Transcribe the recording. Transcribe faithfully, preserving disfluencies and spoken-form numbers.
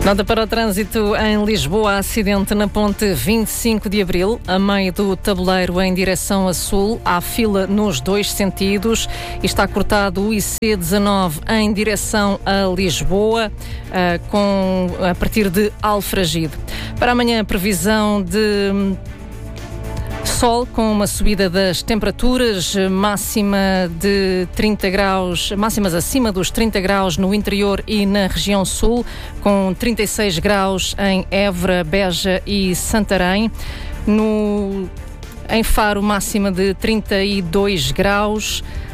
Nota para o trânsito em Lisboa, acidente na ponte vinte e cinco de Abril, a meio do tabuleiro em direção a sul, há fila nos dois sentidos e está cortado o I C dezanove em direção a Lisboa, com, a partir de Alfragide. Para amanhã, previsão de sol com uma subida das temperaturas, máxima de trinta graus, máximas acima dos trinta graus no interior e na região sul, com trinta e seis graus em Évora, Beja e Santarém. No, em Faro, máxima de trinta e dois graus.